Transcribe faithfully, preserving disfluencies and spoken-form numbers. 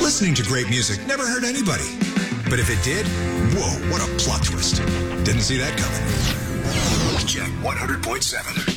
Listening to great music never hurt anybody. But if it did, whoa, what a plot twist. Didn't see that coming. Check one hundred point seven.